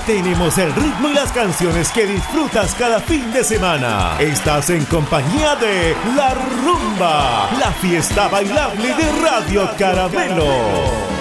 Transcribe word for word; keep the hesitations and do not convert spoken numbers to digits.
Tenemos el ritmo y las canciones que disfrutas cada fin de semana. Estás en compañía de La Rumba, la fiesta bailable de Radio Caramelo.